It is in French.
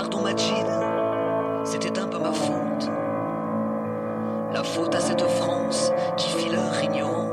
pardon Majid, c'était un peu ma faute. La faute à cette France qui fit leur ignorance.